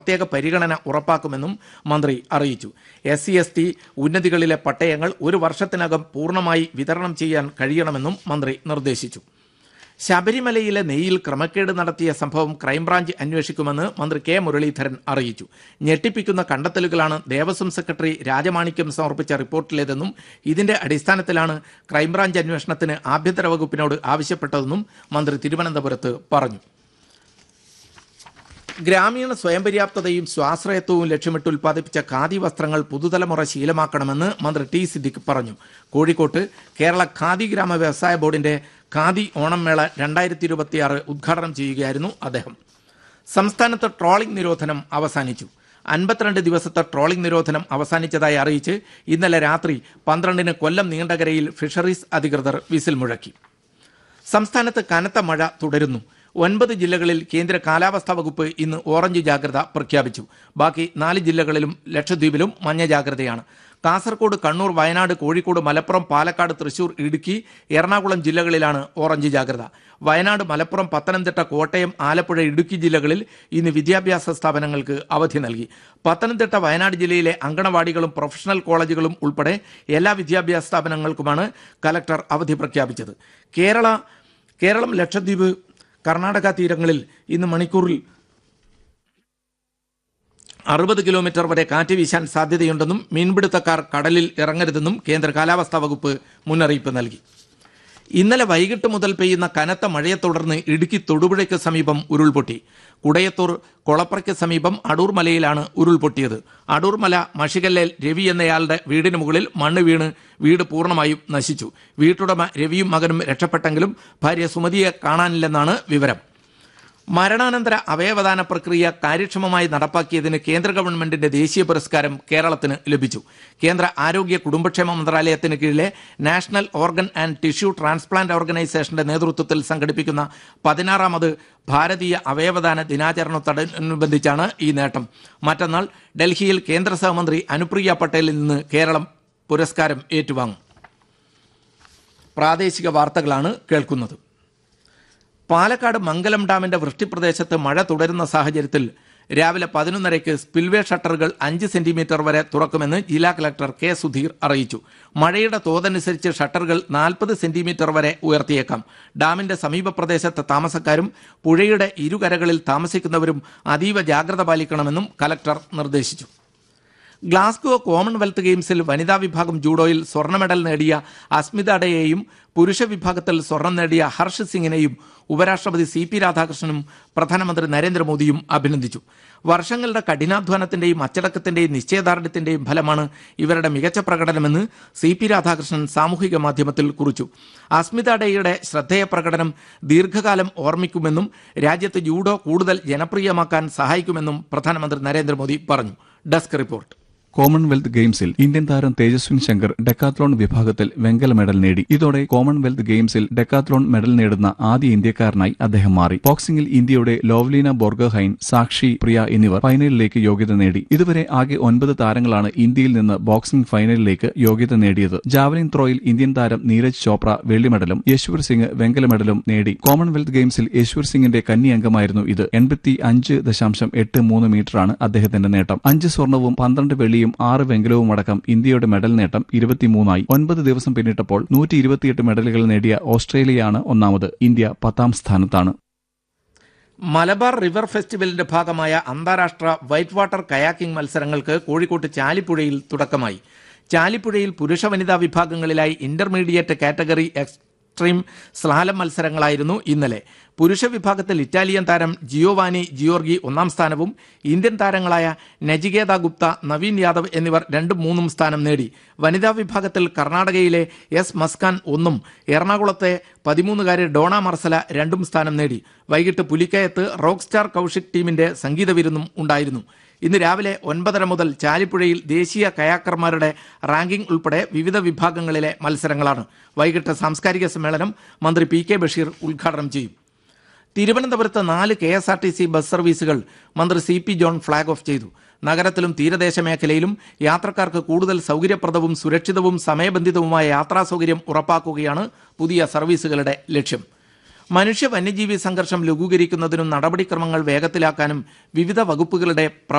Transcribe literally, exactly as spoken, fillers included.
പ്രത്യേക പരിഗണന ഉറപ്പാക്കുമെന്നും മന്ത്രി അറിയിച്ചു. എസ് സി എസ് ടി ഉന്നതികളിലെ പട്ടയങ്ങൾ ഒരു വർഷത്തിനകം പൂർണ്ണമായി വിതരണം ചെയ്യാൻ കഴിയണമെന്നും മന്ത്രി നിർദ്ദേശിച്ചു. ശബരിമലയിലെ നെയ്യിൽ ക്രമക്കേട് നടത്തിയ സംഭവം ക്രൈംബ്രാഞ്ച് അന്വേഷിക്കുമെന്ന് മന്ത്രി കെ മുരളീധരൻ അറിയിച്ചു. ഞെട്ടിപ്പിക്കുന്ന കണ്ടെത്തലുകളാണ് ദേവസ്വം സെക്രട്ടറി രാജമാണിക്യം സമർപ്പിച്ച റിപ്പോർട്ടിലേതെന്നും ഇതിന്റെ അടിസ്ഥാനത്തിലാണ് ക്രൈംബ്രാഞ്ച് അന്വേഷണത്തിന് ആഭ്യന്തര വകുപ്പിനോട് ആവശ്യപ്പെട്ടതെന്നും മന്ത്രി തിരുവനന്തപുരത്ത് പറഞ്ഞു. ഗ്രാമീണ സ്വയം പര്യാപ്തതയും സ്വാശ്രയത്വവും ലക്ഷ്യമിട്ട് ഉൽപ്പാദിപ്പിച്ച ഖാദി വസ്ത്രങ്ങൾ പുതുതലമുറ ശീലമാക്കണമെന്ന് മന്ത്രി ടി സിദ്ദിഖ് പറഞ്ഞു. കോഴിക്കോട്ട് കേരള ഖാദി ഗ്രാമ വ്യവസായ ബോർഡിന്റെ ഖാദി ഓണം മേള രണ്ടായിരത്തി ഇരുപത്തിയാറ് ഉദ്ഘാടനം ചെയ്യുകയായിരുന്നു അദ്ദേഹം. സംസ്ഥാനത്ത് ട്രോളിംഗ് നിരോധനം അവസാനിച്ചു. അൻപത്തിരണ്ട് ദിവസത്തെ ട്രോളിംഗ് നിരോധനം അവസാനിച്ചതായി അറിയിച്ച് ഇന്നലെ രാത്രി പന്ത്രണ്ടിന് കൊല്ലം നീണ്ടകരയിൽ ഫിഷറീസ് അധികൃതർ വിസിൽ മുഴക്കി. സംസ്ഥാനത്ത് കനത്ത മഴ തുടരുന്നു. ഒൻപത് ജില്ലകളിൽ കേന്ദ്ര കാലാവസ്ഥാ വകുപ്പ് ഇന്ന് ഓറഞ്ച് ജാഗ്രത പ്രഖ്യാപിച്ചു. ബാക്കി നാല് ജില്ലകളിലും ലക്ഷദ്വീപിലും മഞ്ഞ ജാഗ്രതയാണ്. കാസർഗോഡ്, കണ്ണൂർ, വയനാട്, കോഴിക്കോട്, മലപ്പുറം, പാലക്കാട്, തൃശൂർ, ഇടുക്കി, എറണാകുളം ജില്ലകളിലാണ് ഓറഞ്ച് ജാഗ്രത. വയനാട്, മലപ്പുറം, പത്തനംതിട്ട, കോട്ടയം, ആലപ്പുഴ, ഇടുക്കി ജില്ലകളിൽ ഇന്ന് വിദ്യാഭ്യാസ സ്ഥാപനങ്ങൾക്ക് അവധി നൽകി. പത്തനംതിട്ട, വയനാട് ജില്ലയിലെ അങ്കണവാടികളും പ്രൊഫഷണൽ കോളേജുകളും ഉൾപ്പെടെ എല്ലാ വിദ്യാഭ്യാസ സ്ഥാപനങ്ങൾക്കുമാണ് കലക്ടർ അവധി പ്രഖ്യാപിച്ചത്. കേരള കേരളം ലക്ഷദ്വീപ് കർണാടക തീരങ്ങളിൽ ഇന്ന് മണിക്കൂറിൽ അറുപത് കിലോമീറ്റർ വരെ കാറ്റ് വീശാൻ സാധ്യതയുണ്ടെന്നും മീൻപിടുത്തക്കാർ കടലിൽ ഇറങ്ങരുതെന്നും കേന്ദ്ര കാലാവസ്ഥാ വകുപ്പ് മുന്നറിയിപ്പ് നൽകി. ഇന്നലെ വൈകിട്ട് മുതൽ പെയ്യുന്ന കനത്ത മഴയെ തുടർന്ന് ഇടുക്കി തൊടുപുഴയ്ക്ക് സമീപം ഉരുൾപൊട്ടി. കുടയത്തൂർ കൊളപ്രയ്ക്ക് സമീപം അടൂർ മലയിലാണ് ഉരുൾപൊട്ടിയത്. അടൂർ മല മഷികല്ലേൽ രവി എന്നയാളുടെ വീടിന് മുകളിൽ മണ്ണ് വീണ് വീട് പൂർണ്ണമായും നശിച്ചു. വീട്ടുടമ രവിയും മകനും രക്ഷപ്പെട്ടെങ്കിലും ഭാര്യ സുമതിയെ കാണാനില്ലെന്നാണ് വിവരം. മരണാനന്തര അവയവദാന പ്രക്രിയ കാര്യക്ഷമമായി നടപ്പാക്കിയതിന് കേന്ദ്ര ഗവൺമെന്റിന്റെ ദേശീയ പുരസ്കാരം കേരളത്തിന് ലഭിച്ചു. കേന്ദ്ര ആരോഗ്യ കുടുംബക്ഷേമ മന്ത്രാലയത്തിന് കീഴിലെ national organ and tissue transplant ഓർഗനൈസേഷന്റെ നേതൃത്വത്തിൽ സംഘടിപ്പിക്കുന്ന പതിനാറാമത് ഭാരതീയ അവയവദാന ദിനാചരണത്തോടനുബന്ധിച്ചാണ് ഈ നേട്ടം. മറ്റന്നാൾ ഡൽഹിയിൽ കേന്ദ്ര സഹമന്ത്രി അനുപ്രിയ പട്ടേലിൽ നിന്ന് കേരളം പുരസ്കാരം ഏറ്റുവാങ്ങും. പ്രാദേശിക വാർത്തകളാണ് കേൾക്കുന്നത്. പാലക്കാട് മംഗലം ഡാമിന്റെ വൃഷ്ടിപ്രദേശത്ത് മഴ തുടരുന്ന സാഹചര്യത്തിൽ രാവിലെ പതിനൊന്നരയ്ക്ക് സ്പിൽവേ ഷട്ടറുകൾ അഞ്ച് സെന്റിമീറ്റർ വരെ തുറക്കുമെന്ന് ജില്ലാ കളക്ടർ കെ സുധീർ അറിയിച്ചു. മഴയുടെ തോതനുസരിച്ച് ഷട്ടറുകൾ നാൽപ്പത് സെന്റിമീറ്റർ വരെ ഉയർത്തിയേക്കാം. ഡാമിന്റെ സമീപ പ്രദേശത്തെ താമസക്കാരും പുഴയുടെ ഇരുകരകളിൽ താമസിക്കുന്നവരും അതീവ ജാഗ്രത പാലിക്കണമെന്നും കളക്ടർ നിർദ്ദേശിച്ചു. ഗ്ലാസ്ഗോ കോമൺവെൽത്ത് ഗെയിംസിൽ വനിതാ വിഭാഗം ജൂഡോയിൽ സ്വർണ്ണ മെഡൽ നേടിയ അസ്മിത അഡയെയും പുരുഷ വിഭാഗത്തിൽ സ്വർണം നേടിയ ഹർഷ് സിംഗിനെയും ഉപരാഷ്ട്രപതി സി പി രാധാകൃഷ്ണനും പ്രധാനമന്ത്രി നരേന്ദ്രമോദിയും അഭിനന്ദിച്ചു. വർഷങ്ങളുടെ കഠിനാധ്വാനത്തിന്റെയും അച്ചടക്കത്തിന്റെയും നിശ്ചയദാർഢ്യത്തിന്റെയും ഫലമാണ് ഇവരുടെ മികച്ച പ്രകടനമെന്ന് സി പി രാധാകൃഷ്ണൻ സാമൂഹിക മാധ്യമത്തിൽ കുറിച്ചു. അസ്മിത അഡയുടെ ശ്രദ്ധേയ പ്രകടനം ദീർഘകാലം ഓർമ്മിക്കുമെന്നും രാജ്യത്ത് ജൂഡോ കൂടുതൽ ജനപ്രിയമാക്കാൻ സഹായിക്കുമെന്നും പ്രധാനമന്ത്രി നരേന്ദ്രമോദി പറഞ്ഞു. Desk report. കോമൺവെൽത്ത് ഗെയിംസിൽ ഇന്ത്യൻ താരം തേജസ്വിൻ ശങ്കർ ഡെക്കാത്ലോൺ വിഭാഗത്തിൽ വെങ്കല മെഡൽ നേടി. ഇതോടെ കോമൺവെൽത്ത് ഗെയിംസിൽ ഡെക്കാത്ലോൺ മെഡൽ നേടുന്ന ആദ്യ ഇന്ത്യക്കാരനായി അദ്ദേഹം മാറി. ബോക്സിംഗിൽ ഇന്ത്യയുടെ ലോവ്ലീന ബോർഗോഹൈൻ, സാക്ഷി പ്രിയ എന്നിവർ ഫൈനലിലേക്ക് യോഗ്യത നേടി. ഇതുവരെ ആകെ ഒൻപത് താരങ്ങളാണ് ഇന്ത്യയിൽ നിന്ന് ബോക്സിംഗ് ഫൈനലിലേക്ക് യോഗ്യത നേടിയത്. ജാവലിൻ ത്രോയിൽ ഇന്ത്യൻ താരം നീരജ് ചോപ്ര വെള്ളി മെഡലും യശ്വർ സിംഗ് വെങ്കല മെഡലും നേടി. കോമൺവെൽത്ത് ഗെയിംസിൽ യശ്വർ സിംഗിന്റെ കന്നി അംഗമായിരുന്നു ഇത്. എൺപത്തി അഞ്ച് ദശാംശം എട്ട് മൂന്ന് മീറ്ററാണ് അദ്ദേഹത്തിന്റെ നേട്ടം. അഞ്ച് സ്വർണവും പന്ത്രണ്ട് വെള്ളിയും ആറ് വെങ്കലവും അടക്കം ഇന്ത്യയുടെ മെഡൽ നേട്ടം ഇരുപത്തിമൂന്നായി. ഒൻപത് ദിവസം പിന്നിട്ടപ്പോൾ നൂറ്റി ഇരുപത്തിയെട്ട് മെഡലുകൾ നേടിയ ഓസ്ട്രേലിയയാണ് ഒന്നാമത്. ഇന്ത്യ പത്താം സ്ഥാനത്താണ്. മലബാർ റിവർ ഫെസ്റ്റിവലിന്റെ ഭാഗമായ അന്താരാഷ്ട്ര വൈറ്റ് വാട്ടർ കയാക്കിംഗ് മത്സരങ്ങൾക്ക് കോഴിക്കോട്ട് ചാലിപ്പുഴയിൽ തുടക്കമായി. ചാലിപ്പുഴയിൽ പുരുഷ വനിതാ വിഭാഗങ്ങളിലായി ഇന്റർമീഡിയറ്റ് കാറ്റഗറി എക്സ്ട്രീം സ്ലാലം മത്സരങ്ങളായിരുന്നു ഇന്നലെ. പുരുഷ വിഭാഗത്തിൽ ഇറ്റാലിയൻ താരം ജിയോവാനി ജിയോർഗി ഒന്നാം സ്ഥാനവും ഇന്ത്യൻ താരങ്ങളായ നജികേത ഗുപ്ത, നവീൻ യാദവ് എന്നിവർ രണ്ടും മൂന്നും സ്ഥാനം നേടി. വനിതാ വിഭാഗത്തിൽ കർണാടകയിലെ എസ് മസ്കാൻ ഒന്നും എറണാകുളത്തെ പതിമൂന്നുകാരി ഡോണ മർസല രണ്ടും സ്ഥാനം നേടി. വൈകിട്ട് പുലിക്കയത്ത് റോക്ക് സ്റ്റാർ കൌശിക് ടീമിന്റെ സംഗീത വിരുന്നും ഉണ്ടായിരുന്നു. ഇന്ന് രാവിലെ ഒൻപതര മുതൽ ചാലിപ്പുഴയിൽ ദേശീയ കയാക്കർമാരുടെ റാങ്കിംഗ് ഉൾപ്പെടെ വിവിധ വിഭാഗങ്ങളിലെ മത്സരങ്ങളാണ്. വൈകിട്ട് സാംസ്കാരിക സമ്മേളനം മന്ത്രി പി കെ ബഷീർ ഉദ്ഘാടനം ചെയ്യും. തിരുവനന്തപുരത്ത് നാല് K S R T C bus സർവീസുകൾ മന്ത്രി C P John flag off ചെയ്തു. നഗരത്തിലും തീരദേശ മേഖലയിലും യാത്രക്കാർക്ക് കൂടുതൽ സൗകര്യപ്രദവും സുരക്ഷിതവും സമയബന്ധിതവുമായ യാത്രാ സൗകര്യം ഉറപ്പാക്കുകയാണ് പുതിയ സർവീസുകളുടെ ലക്ഷ്യം. മനുഷ്യ വന്യജീവി സംഘർഷം ലഘൂകരിക്കുന്നതിനും നടപടിക്രമങ്ങൾ വേഗത്തിലാക്കാനും വിവിധ വകുപ്പുകളുടെ